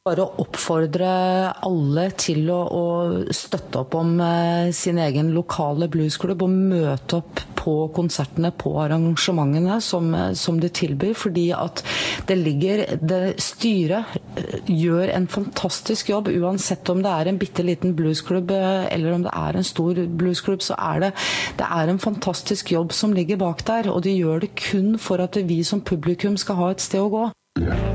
Bare oppfordre alle til å støtte opp om sin egen lokale bluesklubb og møte opp på konsertene, på arrangementene som de tilbyr, fordi at styret gjør en fantastisk jobb, uansett om det en bitteliten bluesklubb eller om det en stor bluesklubb, så det en fantastisk jobb som ligger bak der, og de gjør det kun for at vi som publikum skal ha et sted å gå.